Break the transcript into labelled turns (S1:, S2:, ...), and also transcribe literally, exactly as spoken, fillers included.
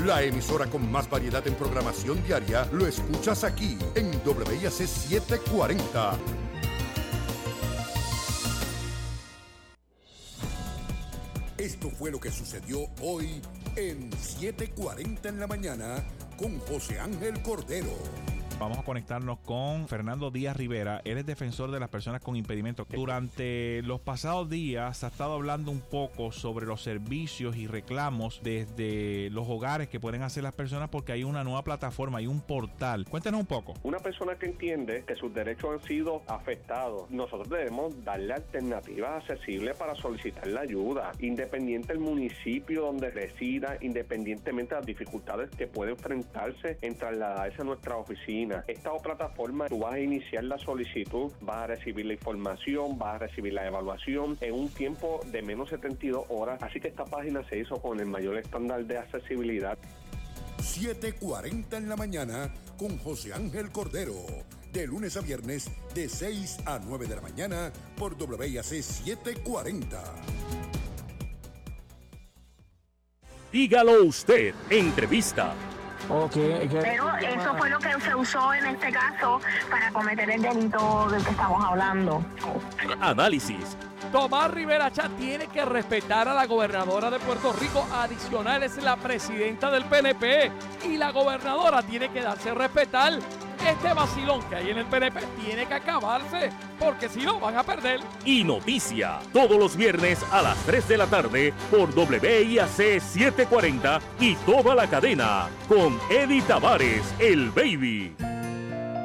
S1: La emisora con más variedad en programación diaria lo escuchas aquí en W I A C setecientos cuarenta. Esto fue lo que sucedió hoy en setecientos cuarenta en la mañana con José Ángel Cordero.
S2: Vamos a conectarnos con Fernando Díaz Rivera. Él es defensor de las personas con impedimentos. Durante los pasados días se ha estado hablando un poco sobre los servicios y reclamos desde los hogares que pueden hacer las personas, porque hay una nueva plataforma, hay un portal. Cuéntanos un poco.
S3: Una persona que entiende que sus derechos han sido afectados, nosotros debemos darle alternativas accesibles para solicitar la ayuda, independiente del municipio donde resida, independientemente de las dificultades que puede enfrentarse en trasladarse a nuestra oficina. Esta plataforma, tú vas a iniciar la solicitud, vas a recibir la información, vas a recibir la evaluación en un tiempo de menos setenta y dos horas, así que esta página se hizo con el mayor estándar de accesibilidad.
S1: setecientos cuarenta en la mañana con José Ángel Cordero, de lunes a viernes de seis a nueve de la mañana por W I A C setecientos cuarenta.
S4: Dígalo usted, entrevista.
S5: Okay, okay. Pero eso fue lo que se usó en este caso para cometer el delito del que estamos hablando.
S4: Análisis.
S6: Tomás Rivera Chat tiene que respetar a la gobernadora de Puerto Rico. Adicional, es la presidenta del P N P y la gobernadora tiene que darse a respetar. Este vacilón que hay en el P N P tiene que acabarse, porque si no van a perder.
S4: Y noticia, todos los viernes a las tres de la tarde por W I A C setecientos cuarenta y toda la cadena con Eddie Tavares, el Baby.